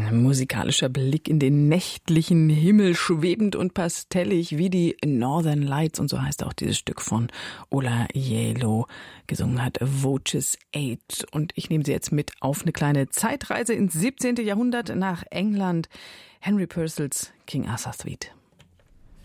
Ein musikalischer Blick in den nächtlichen Himmel, schwebend und pastellig wie die Northern Lights. Und so heißt auch dieses Stück von Ola Gjeilo. Gesungen hat Voces 8. Und ich nehme Sie jetzt mit auf eine kleine Zeitreise ins 17. Jahrhundert nach England. Henry Purcells King Arthur Suite.